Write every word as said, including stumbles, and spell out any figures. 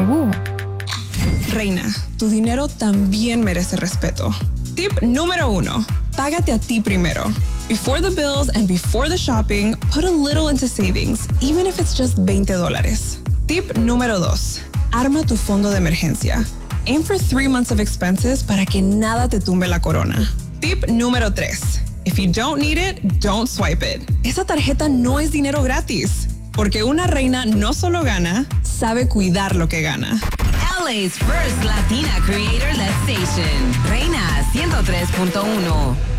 Uh. Reina, tu dinero también merece respeto. Tip número uno. Págate a ti primero. Before the bills and before the shopping, put a little into savings, even if it's just veinte dólares. Tip número dos. Arma tu fondo de emergencia. Aim for three months of expenses para que nada te tumbe la corona. Tip número tres. If you don't need it, don't swipe it. Esa tarjeta no es dinero gratis, porque una reina no solo gana, sabe cuidar lo que gana. L A's first Latina creator-led station, Reina ciento tres punto uno.